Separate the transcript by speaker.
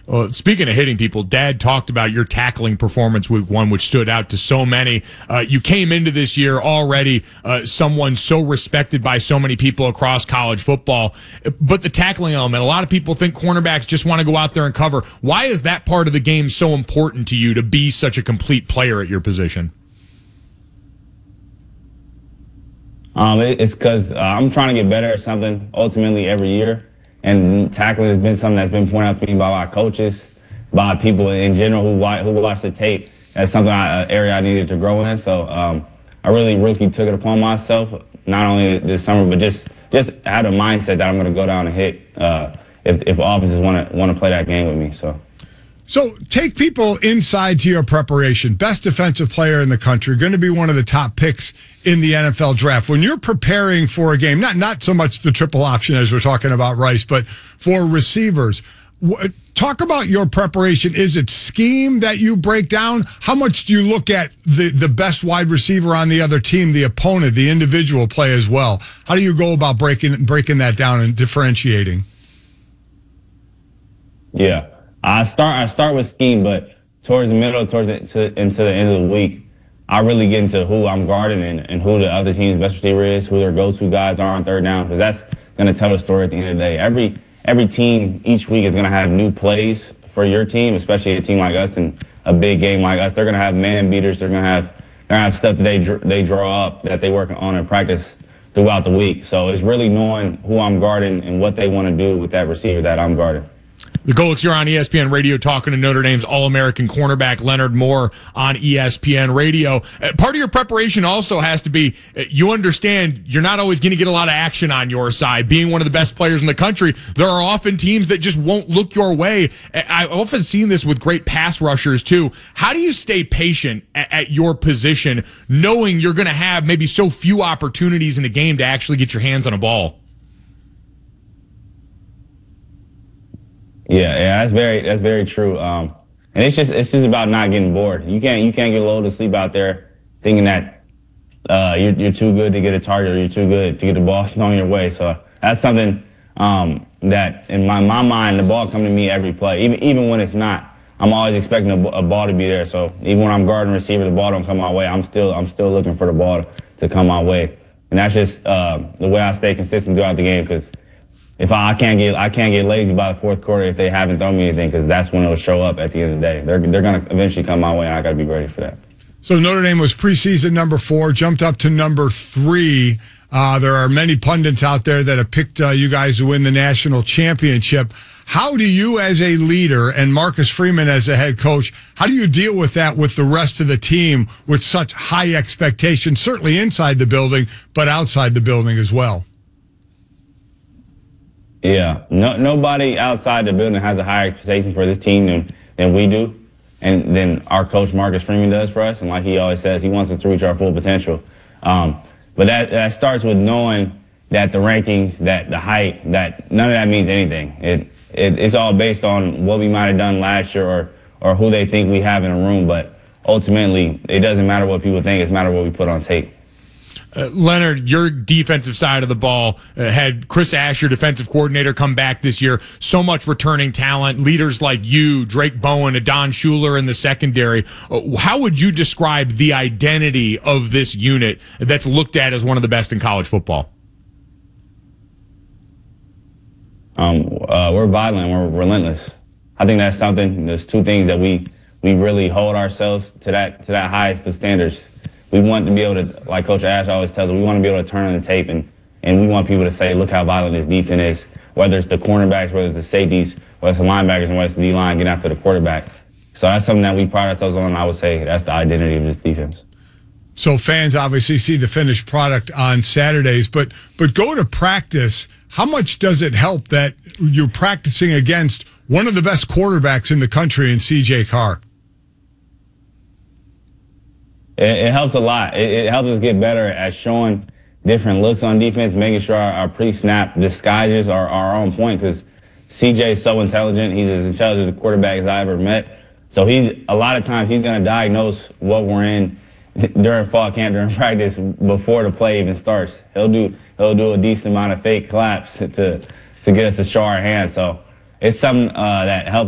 Speaker 1: Well, speaking of hitting people, Dad talked about your tackling performance week one, which stood out to so many. You came into this year already someone so respected by so many people across college football. But the tackling element, a lot of people think cornerbacks just want to go out there and cover. Why is that part of the game so important to you to be such a complete player at your position?
Speaker 2: It's because I'm trying to get better at something ultimately every year. And tackling has been something that's been pointed out to me by my coaches, by people in general who watch the tape. That's something, an area I needed to grow in. So I really took it upon myself, not only this summer, but just had a mindset that I'm going to go down and hit if offenses want to play that game with me.
Speaker 3: So take people inside to your preparation. Best defensive player in the country, going to be one of the top picks in the NFL draft. When you're preparing for a game, not so much the triple option as we're talking about Rice, but for receivers, talk about your preparation. Is it scheme that you break down? How much do you look at the best wide receiver on the other team, the opponent, the individual play as well? How do you go about breaking that down and differentiating?
Speaker 2: Yeah. I start with scheme, but towards the middle, into the end of the week, I really get into who I'm guarding and who the other team's best receiver is, who their go-to guys are on third down, because that's going to tell the story at the end of the day. Every team each week is going to have new plays for your team, especially a team like us and a big game like us. They're going to have man beaters. They're going to have stuff that they draw up that they work on in practice throughout the week. So it's really knowing who I'm guarding and what they want to do with that receiver that I'm guarding.
Speaker 1: The Golics here on ESPN Radio talking to Notre Dame's All-American cornerback Leonard Moore on ESPN Radio. Part of your preparation also has to be, you understand you're not always going to get a lot of action on your side. Being one of the best players in the country, there are often teams that just won't look your way. I've often seen this with great pass rushers too. How do you stay patient at your position knowing you're going to have maybe so few opportunities in a game to actually get your hands on a ball?
Speaker 2: Yeah, that's very true. And it's just about not getting bored. You can't get lulled to sleep out there thinking that you're too good to get a target or you're too good to get the ball thrown your way. So that's something that in my mind, the ball come to me every play, even when it's not. I'm always expecting a ball to be there. So even when I'm guarding receiver, the ball don't come my way. I'm still looking for the ball to come my way. And that's just the way I stay consistent throughout the game, because if I can't get lazy by the fourth quarter if they haven't thrown me anything, because that's when it'll show up at the end of the day. They're going to eventually come my way, and I got to be ready for that.
Speaker 3: So Notre Dame was preseason number 4, jumped up to number 3. There are many pundits out there that have picked you guys to win the national championship. How do you as a leader and Marcus Freeman as a head coach, how do you deal with that with the rest of the team with such high expectations, certainly inside the building, but outside the building as well?
Speaker 2: Yeah, nobody outside the building has a higher expectation for this team than we do, and then our coach Marcus Freeman does for us. And like he always says, he wants us to reach our full potential. But that starts with knowing that the rankings, that the height, that none of that means anything. It's all based on what we might have done last year or who they think we have in a room. But ultimately, it doesn't matter what people think. It's matter what we put on tape.
Speaker 1: Leonard, your defensive side of the ball had Chris Ash, your defensive coordinator, come back this year. So much returning talent, leaders like you, Drake Bowen, Adon Shuler in the secondary. How would you describe the identity of this unit that's looked at as one of the best in college football?
Speaker 2: We're violent. We're relentless. I think that's something. There's two things that we really hold ourselves to that highest of standards. We want to be able to, like Coach Ash always tells us, we want to be able to turn on the tape and we want people to say, look how violent this defense is, whether it's the cornerbacks, whether it's the safeties, whether it's the linebackers, and whether it's the D-line getting after the quarterback. So that's something that we pride ourselves on, and I would say that's the identity of this defense.
Speaker 3: So fans obviously see the finished product on Saturdays, but go to practice. How much does it help that you're practicing against one of the best quarterbacks in the country in C.J. Carr?
Speaker 2: It helps a lot. It helps us get better at showing different looks on defense, making sure our pre-snap disguises are on point, because CJ is so intelligent. He's as intelligent a quarterback as I ever met. So a lot of times he's going to diagnose what we're in during fall camp, during practice, before the play even starts. He'll do a decent amount of fake claps to get us to show our hands. So it's something that helps